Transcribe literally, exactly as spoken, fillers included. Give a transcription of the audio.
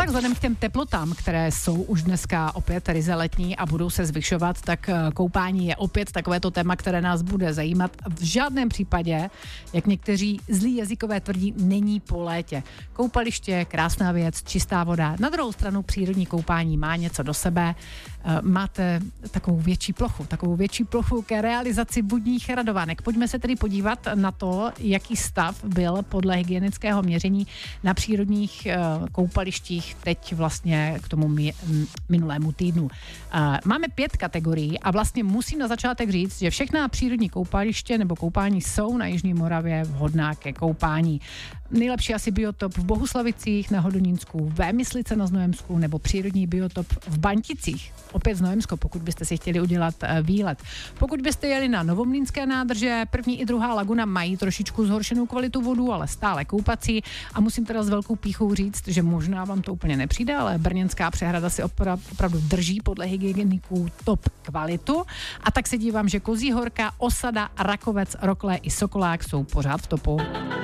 tak vzhledem k těm teplotám, které jsou už dneska opět ryze letní a budou se zvyšovat, tak koupání je opět takovéto téma, které nás bude zajímat. V žádném případě, jak někteří zlí jazykové tvrdí, není po létě. Koupaliště, krásná věc, čistá voda. Na druhou stranu přírodní koupání má něco do sebe. Máte takovou větší plochu, takovou větší plochu ke realizaci vodních radovánek. Pojďme se tedy podívat na to, jaký stav byl podle hygienického měření na přírodních koupalištích teď vlastně k tomu minulému týdnu. Máme pět kategorií a vlastně musím na začátek říct, že všechna přírodní koupaliště nebo koupání jsou na Jižní Moravě vhodná ke koupání. Nejlepší asi biotop v Bohuslavicích na Hodonínsku, Vémyslice na Znojemsku nebo přírodní biotop v Banticích. Opět Znojemsko, pokud byste si chtěli udělat výlet. Pokud byste jeli na Novomlýnské nádrže, první i druhá laguna mají trošičku zhoršenou kvalitu vodu, ale stále koupací. A musím teda s velkou pýchou říct, že možná vám to úplně nepřijde, ale Brněnská přehrada si opra- opravdu drží podle hygieniků top kvalitu. A tak se dívám, že Kozí Horka, Osada, Rakovec, Roklé i Sokolák jsou pořád v topu.